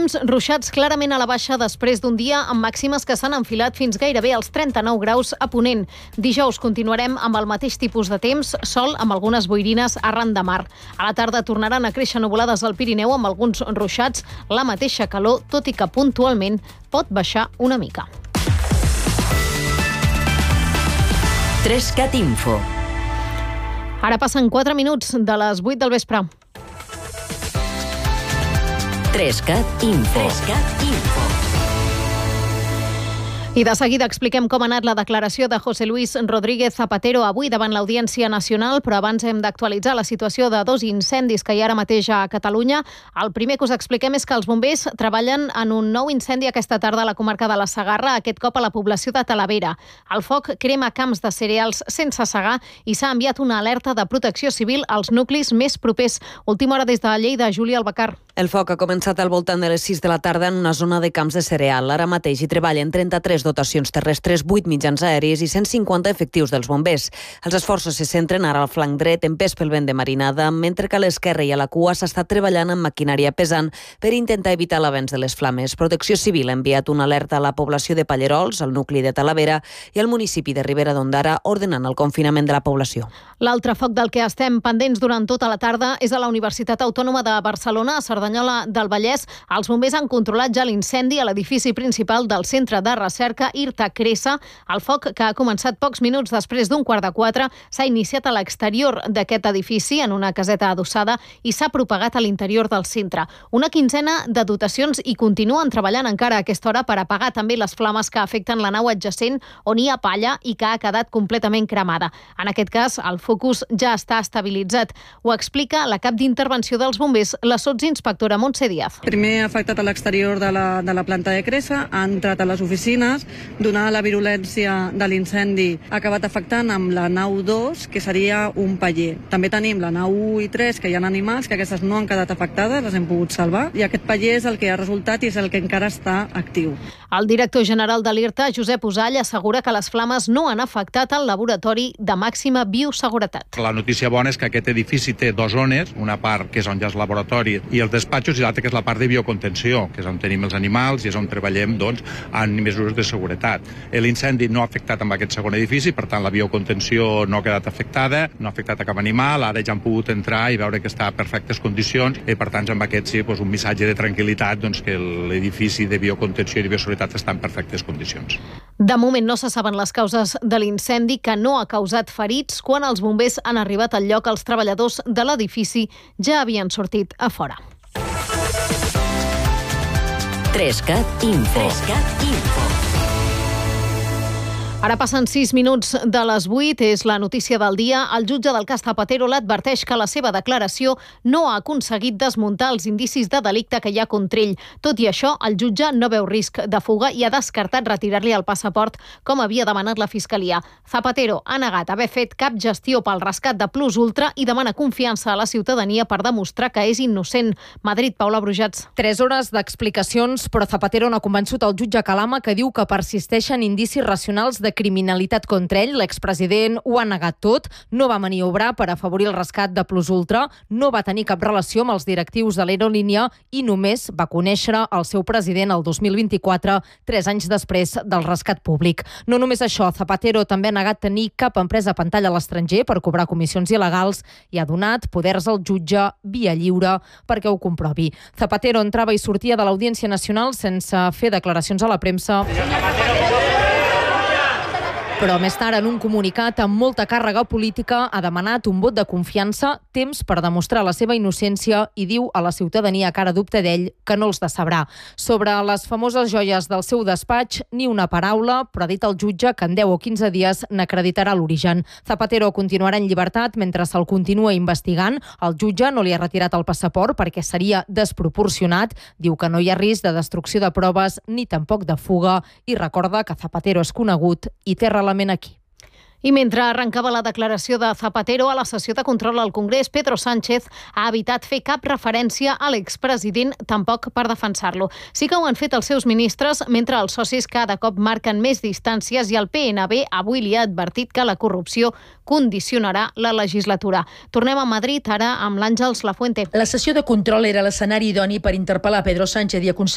Temps ruixats clarament a la baixa després d'un dia amb màximes que s'han enfilat fins gairebé als 39 graus a Ponent. Dijous continuarem amb el mateix tipus de temps, sol amb algunes boirines arran de mar. A la tarda tornaran a créixer nuvolades al Pirineu amb alguns ruixats, la mateixa calor, tot i que puntualment pot baixar una mica. 3CAT Info. Ara passen 4 minuts de les 8 del vespre. 3CAT Info. 3CAT Info. I de seguida expliquem com ha anat la declaració de José Luis Rodríguez Zapatero avui davant l'Audiència Nacional, però abans hem d'actualitzar la situació de 2 incendis que hi ha ara mateix a Catalunya. El primer que us expliquem és que els bombers treballen en un nou incendi aquesta tarda a la comarca de la Segarra, aquest cop a la població de Talavera. El foc crema camps de cereals sense segar i s'ha enviat una alerta de protecció civil als nuclis més propers. Última hora des de Lleida, Júlia Albacar. El foc ha començat al voltant de les 6 de la tarda en una zona de camps de cereal. Ara mateix hi treballen 33 dotacions terrestres, 8 mitjans aèris i 150 efectius dels bombers. Els esforços se centren ara al flanc dret, empès pel vent de marinada, mentre que a l'esquerra i a la cua s'està treballant amb maquinària pesant per intentar evitar l'avenç de les flames. Protecció Civil ha enviat una alerta a la població de Pallerols, al nucli de Talavera i al municipi de Ribera d'Ondara, ordenant el confinament de la població. L'altre foc del que estem pendents durant tota la tarda és a la Universitat Autònoma de Barcelona, a Cerdanyola del Vallès. Els bombers han controlat ja l'incendi a l'edifici principal del Centre de Recerca IRTA Cresa. El foc, que ha començat pocs minuts després d'un 3:15, s'ha iniciat a l'exterior d'aquest edifici, en una caseta adossada, i s'ha propagat a l'interior del centre. Una quinzena de dotacions hi continuen treballant encara a aquesta hora per apagar també les flames que afecten la nau adjacent, on hi ha palla i que ha quedat completament cremada. En aquest cas, el focus ja està estabilitzat. Ho explica la cap d'intervenció dels bombers, la sotsinspectora Montse Díaz. Primer ha afectat a l'exterior de la planta de Cresa, ha entrat a les oficines, donada la virulència de l'incendi, ha acabat afectant amb la nau 2, que seria un paller. També tenim la nau 1 i 3, que hi ha animals, que aquestes no han quedat afectades, les hem pogut salvar, i aquest paller és el que ha resultat i és el que encara està actiu. El director general de l'IRTA, Josep Usall, assegura que les flames no han afectat el laboratori de màxima bioseguretat. La notícia bona és que aquest edifici té 2 zones, una part que és on hi ha el laboratori i els despatxos, i l'altra que és la part de biocontenció, que és on tenim els animals i és on treballem en mesures de seguretat. L'incendi no ha afectat amb aquest segon edifici, per tant la biocontenció no ha quedat afectada, no ha afectat a cap animal, ara ja han pogut entrar i veure que està a perfectes condicions i per tant amb aquest sí, un missatge de tranquil·litat que l'edifici de biocontenció i de bioseguretat està en perfectes condicions. De moment no se saben les causes de l'incendi, que no ha causat ferits. Quan els bombers han arribat al lloc, els treballadors de l'edifici ja havien sortit a fora. 3CAT Info. 3CAT Info. Ara passen 6 minuts de les 8, és la notícia del dia. El jutge del cas Zapatero l'adverteix que la seva declaració no ha aconseguit desmuntar els indicis de delicte que hi ha contra ell. Tot i això, el jutge no veu risc de fuga i ha descartat retirar-li el passaport, com havia demanat la Fiscalia. Zapatero ha negat haver fet cap gestió pel rescat de Plus Ultra i demana confiança a la ciutadania per demostrar que és innocent. Madrid, Paula Brujats. 3 hores d'explicacions, però Zapatero no ha convençut el jutge Calama, que diu que persisteixen indicis racionals de criminalitat contra ell. L'expresident ho ha negat tot, no va maniobrar per afavorir el rescat de Plus Ultra, no va tenir cap relació amb els directius de l'aerolínia i només va conèixer el seu president el 2024, 3 anys després del rescat públic. No només això, Zapatero també ha negat tenir cap empresa pantalla a l'estranger per cobrar comissions il·legals i ha donat poders al jutge via lliure perquè ho comprovi. Zapatero entrava i sortia de l'Audiència Nacional sense fer declaracions a la premsa. Però més tard, en un comunicat amb molta càrrega política, ha demanat un vot de confiança, temps per demostrar la seva innocència i diu a la ciutadania que ara dubta d'ell que no els decebrà. Sobre les famoses joies del seu despatx, ni una paraula, però ha dit el jutge que en 10 o 15 dies n'acreditarà l'origen. Zapatero continuarà en llibertat mentre se'l continua investigant. El jutge no li ha retirat el passaport perquè seria desproporcionat. Diu que no hi ha risc de destrucció de proves ni tampoc de fuga i recorda que Zapatero és conegut i té relació aquí. I mentre arrencava la declaració de Zapatero a la sessió de control al Congrés, Pedro Sánchez ha evitat fer cap referència a l'expresident, tampoc per defensar-lo. Sí que ho han fet els seus ministres, mentre els socis cada cop marquen més distàncies i el PNB avui li ha advertit que la corrupció condicionarà la legislatura. Tornem a Madrid ara amb l'Àngels Lafuente. La sessió de control era l'escenari idoni per interpel·lar Pedro Sánchez i aconseguir